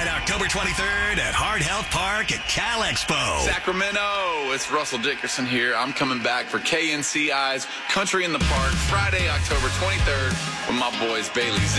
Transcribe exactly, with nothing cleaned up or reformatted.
October twenty-third at Heart Health Park at Cal Expo. Sacramento, it's Russell Dickerson here. I'm coming back for K N C I's Country in the Park Friday, October twenty-third with my boys Bailey Z